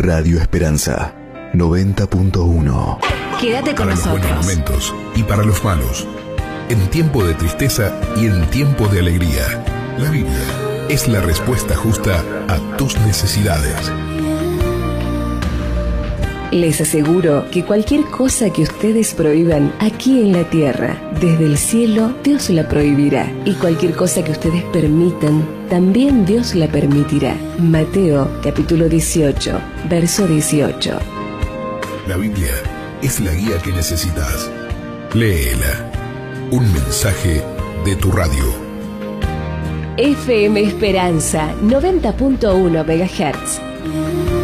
Radio Esperanza 90.1. Quédate con para nosotros. Los buenos momentos y para los malos. En tiempo de tristeza y en tiempo de alegría. La Biblia es la respuesta justa a tus necesidades. Les aseguro que cualquier cosa que ustedes prohíban aquí en la tierra, desde el cielo, Dios la prohibirá. Y cualquier cosa que ustedes permitan, también Dios la permitirá. Mateo, capítulo 18, verso 18. La Biblia es la guía que necesitas. Léela. Un mensaje de tu radio. FM Esperanza, 90.1 MHz.